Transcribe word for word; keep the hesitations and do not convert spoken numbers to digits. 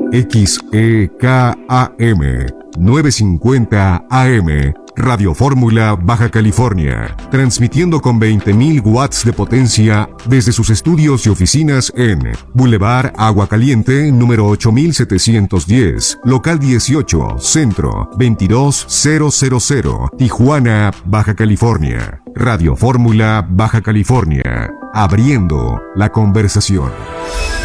X E K A M novecientos cincuenta A M, Radio Fórmula Baja California, transmitiendo con veinte mil watts de potencia desde sus estudios y oficinas en Boulevard Agua Caliente, número ocho mil setecientos diez, local dieciocho, Centro, veintidós mil, Tijuana, Baja California. Radio Fórmula Baja California, abriendo la conversación.